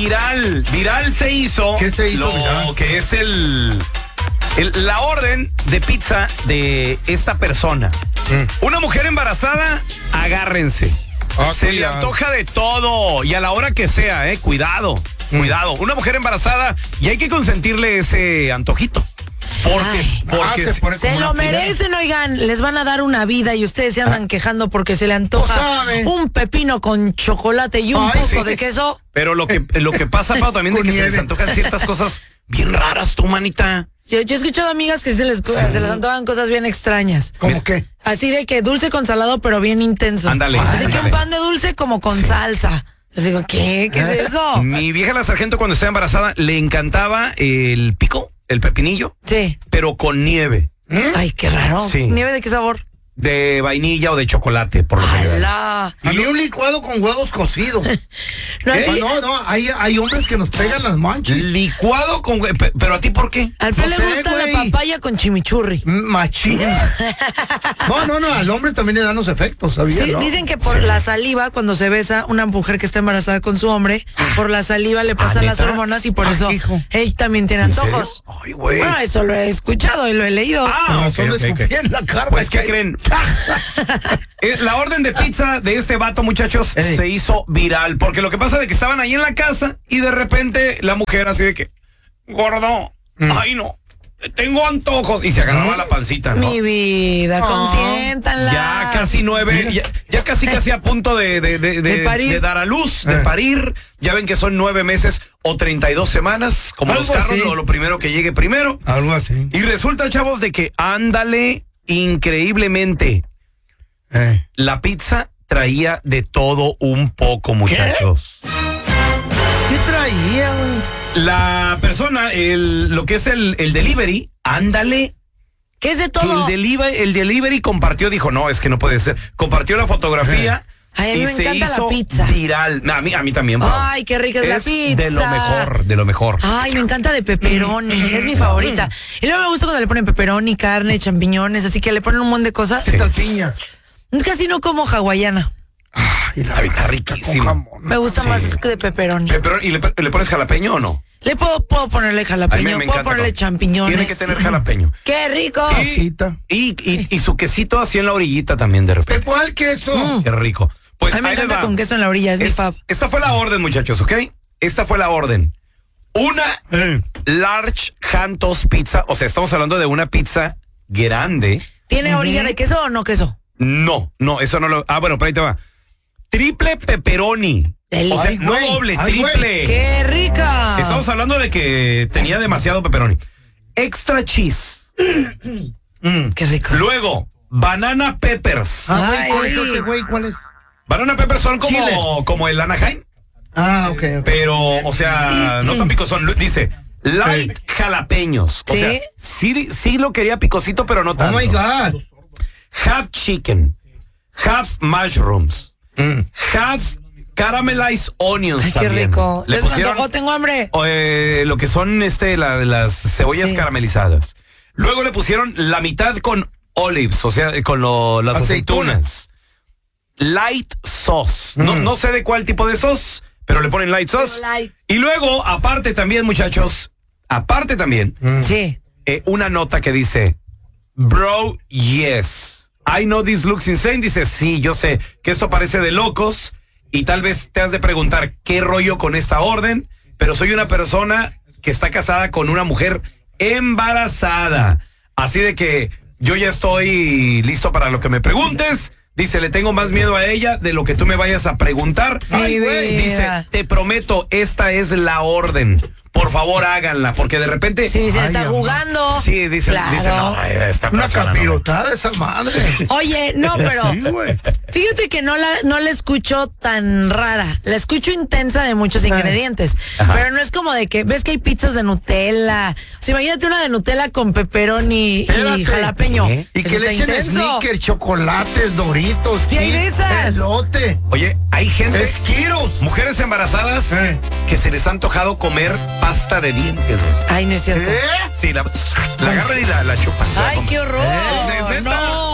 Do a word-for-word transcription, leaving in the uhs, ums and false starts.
viral, viral se hizo. ¿Qué se hizo Lo viral? que es el, el- la orden de pizza de esta persona. Mm. Una mujer embarazada, agárrense. Ah, se cuidado. le antoja de todo y a la hora que sea, eh, cuidado, mm. cuidado. Una mujer embarazada y hay que consentirle ese antojito. Porque, Ay. porque Ah, se pone Se como lo una fila. merecen, oigan, les van a dar una vida y ustedes se andan quejando porque se le antoja Pues sabe. un pepino con chocolate y un Ay, poco sí. de queso. pero lo que, lo que pasa, Pau, también de Con que se les nieve. antojan ciertas cosas bien raras, tu manita. Yo, yo he escuchado amigas que se les, se les antojan cosas bien extrañas. ¿Cómo qué? Así de que dulce con salado, pero bien intenso. Ándale, Así que ándale. un pan de dulce como con salsa. Les digo, ¿qué? ¿Qué es eso? Mi vieja la sargento cuando estaba embarazada le encantaba el pico, el pepinillo, Sí. pero con nieve Ay, qué raro. Sí. ¿Nieve de qué sabor? de vainilla o de chocolate, por lo general. ¡Hala! A mí un licuado con huevos cocidos. No, ¿Qué? aquí- No, no, hay, hay hombres que nos pegan las manchas. Licuado con hue- pe- pero a ti ¿por qué? Al Fe no le sé, gusta güey. la papaya con chimichurri. Machín. No, no, no, al hombre también le dan los efectos, ¿sabías? Sí, no? dicen que por la saliva, cuando se besa una mujer que está embarazada con su hombre, por la saliva le pasan las ¿neta? hormonas y por Ah, eso hijo. él también tiene ¿En serio? antojos. Ay, güey. Bueno, eso lo he escuchado y lo he leído. Ah, Con ok, razón ok, le ok. escupí en la cara. Pues, ¿qué que- creen? Eh, La orden de pizza de este vato, muchachos, Ey. se hizo viral. Porque lo que pasa es que estaban ahí en la casa y de repente la mujer así de que, gordo, ay no, tengo antojos. Y se agarraba la pancita, ¿no? Mi vida, Ah. consiéntanla. Ya casi nueve, ya, ya casi casi a punto de, de, de, de- De parir. de dar a luz, de Eh. parir. Ya ven que son nueve meses o treinta y dos semanas, como Algo los carros, así. lo, lo primero que llegue primero. Algo así. Y resulta, chavos, de que ándale increíblemente. Eh. La pizza traía de todo un poco, muchachos. ¿Qué traía, güey? La persona, el, lo que es el, el delivery, ándale. ¿Qué es de Que todo? el, delivery, el delivery compartió, dijo, no, es que no puede ser. Compartió la fotografía. Ay, a mí y me se encanta la hizo pizza. viral. No, a mí, a mí también, bro. Ay, qué rica es, la pizza. de lo mejor, de lo mejor. Ay, me encanta de pepperoni, es mi favorita. Y luego me gusta cuando le ponen pepperoni, carne, champiñones, así que le ponen un montón de cosas. ¿Qué tal piñas? Casi no como hawaiana. Ay, la Está vaca riquísimo. con jamón. Me gusta Sí. más de pepperoni. Pero, ¿y le, le pones jalapeño o no? Le puedo, puedo ponerle A mí jalapeño, me puedo encanta, ponerle ¿no? champiñones. Tiene que tener jalapeño. ¡Qué rico! Y, Cosita. y, y, y su quesito así en la orillita también de ¿De repente. cuál queso? Qué rico. Pues A mí me ahí les encanta va. con queso en la orilla, es, mi Es- fab. Esta fue la orden, muchachos, ¿ok? Esta fue la orden. Una Eh. large Hantos pizza, o sea, estamos hablando de una pizza grande. ¿Tiene orilla de queso o no queso? No, no, eso no lo. Ah, bueno, pero ahí te va. Triple pepperoni. Deli. O sea, Ay, no güey. doble, Ay, güey. triple. ¡Qué rica! Estamos hablando de que tenía demasiado pepperoni. Extra cheese. ¡Qué rico! Luego, banana peppers. Ah, güey, Ay. ¿cuál es ese, güey? ¿Cuál es? Banana peppers son como, Chile. como el Anaheim, Ah, ok, ok. pero, o sea, no tan picosón. Dice, light jalapeños. O ¿Sí? sea, sí, sí lo quería picosito, pero no Oh tanto. my God. Half chicken, half mushrooms, Mm. half caramelized onions ¡Ay, qué también. rico! Le Les me pusieron antojó, tengo hambre. eh, lo que son este la- las cebollas Sí. caramelizadas. Luego le pusieron la mitad con olives, o sea, con lo- las Aceituna. aceitunas. Light sauce. No, Mm. no sé de cuál tipo de sauce, pero le ponen light sauce. Pero light. Y luego, aparte también, muchachos, aparte también, Sí. eh, una nota que dice, bro, yes. I know this looks insane. Dice, sí, yo sé que esto parece de locos y tal vez te has de preguntar qué rollo con esta orden, pero soy una persona que está casada con una mujer embarazada. Así de que yo ya estoy listo para lo que me preguntes. Dice, le tengo más miedo a ella de lo que tú me vayas a preguntar. Ay, güey. Dice, te prometo, esta es la orden. Por favor, háganla, porque de repente... Sí, se Ay, está amor. jugando. Sí, dicen, Claro. dicen, no, esta Una persona no. capirotada esa madre. Oye, no, pero Sí, güey. fíjate que no la, no la escucho tan rara. La escucho intensa de muchos ingredientes. Ajá. Pero no es como de que, ves que hay pizzas de Nutella. O sea, imagínate una de Nutella con pepperoni Espérate. y jalapeño. ¿Eh? Y Eso que le está echen intenso. sneakers, chocolates, Doritos. Sí, hay de esas. Elote. Oye, hay gente, Esquiros. mujeres embarazadas, Eh. que se les ha antojado comer pasta de dientes, güey. Ay, no es cierto. ¿Eh? Sí, la, la agarran y la, la chupan. se la Ay, comen. qué horror. ¿Es neta? No.